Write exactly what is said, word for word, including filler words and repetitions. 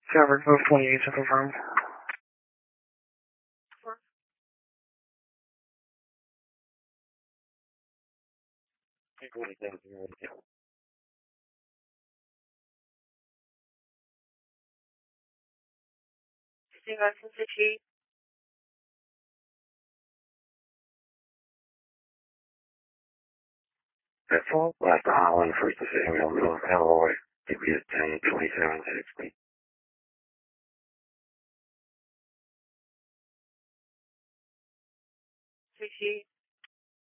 Trevor, move twenty-eight to confirm. That's all. Last to Holland, first to Samuel, North Illinois. G P S ten twenty-seven sixty. sixty.